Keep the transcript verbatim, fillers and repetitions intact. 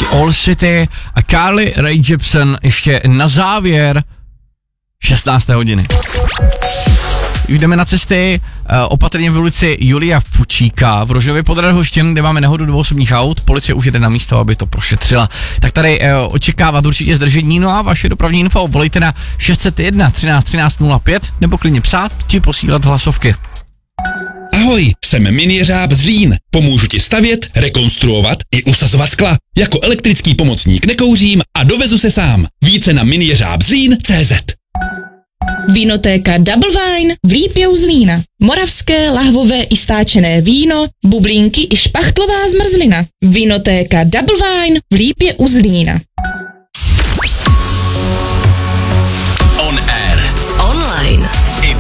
All City a Carly Rae Jepsen ještě na závěr šestnácté hodiny. Jdeme na cesty, opatrně v ulici Julia Fučíka v Rožnově pod Radhoštěm, kde máme nehodu dvou osobních aut. Policie už jede na místo, aby to prošetřila. Tak tady očekávat určitě zdržení, no a vaše dopravní info volejte na šest set jedna třináct třináct nula pět nebo klidně psát či posílat hlasovky. Ahoj, jsem minijeřáb Zlín. Pomůžu ti stavět, rekonstruovat i usazovat skla. Jako elektrický pomocník nekouřím a dovezu se sám. Více na minijeřábzlín tečka cé zet. Vínotéka Double Wine v Lípě u Zlína. Moravské, lahvové i stáčené víno, bublinky i špachtlová zmrzlina. Vínotéka Double Wine v Lípě u Zlína.